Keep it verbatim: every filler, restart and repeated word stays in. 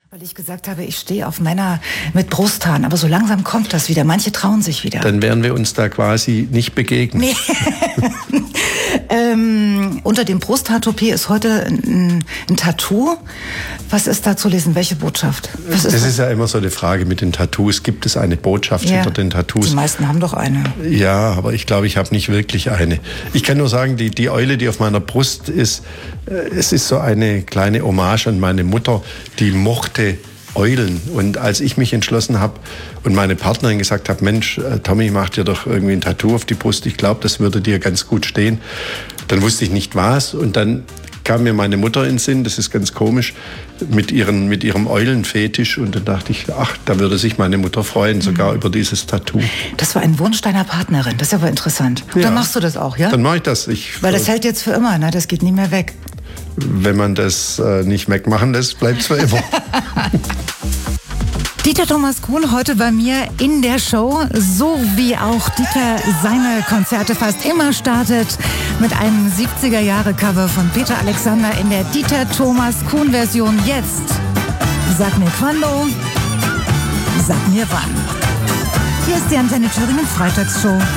Weil ich gesagt habe, ich stehe auf Männer mit Brusthaaren, aber so langsam kommt das wieder. Manche trauen sich wieder. Dann werden wir uns da quasi nicht begegnen. Nee. ähm, unter dem Brusthaartoupet ist heute ein, ein Tattoo. Was ist da zu lesen? Welche Botschaft? Was ist das, das ist ja immer so eine Frage mit den Tattoos. Gibt es eine Botschaft ja. hinter den Tattoos? Die meisten haben doch eine. Ja, aber ich glaube, ich habe nicht wirklich eine. Ich kann nur sagen, die, die Eule, die auf meiner Brust ist, äh, es ist so eine kleine Hommage an meine Mutter, die mochte Eulen. Und als ich mich entschlossen habe und meine Partnerin gesagt habe, Mensch, Tommy, mach dir doch irgendwie ein Tattoo auf die Brust, ich glaube, das würde dir ganz gut stehen, dann wusste ich nicht was. Und dann kam mir meine Mutter in den Sinn, das ist ganz komisch, mit, ihren, mit ihrem Eulenfetisch. Und dann dachte ich, ach, da würde sich meine Mutter freuen, sogar mhm. über dieses Tattoo. Das war ein Wunsch deiner Partnerin, das ist aber interessant. Und ja. dann machst du das auch, ja? Dann mache ich das. Ich, Weil das hält jetzt für immer, ne? Das geht nie mehr weg. Wenn man das äh, nicht wegmachen lässt, bleibt es für immer. Dieter Thomas Kuhn heute bei mir in der Show, so wie auch Dieter seine Konzerte fast immer startet, mit einem siebziger-Jahre-Cover von Peter Alexander in der Dieter Thomas Kuhn-Version jetzt. Sag mir quando, sag mir wann. Hier ist die Antenne Thüringen Freitagsshow.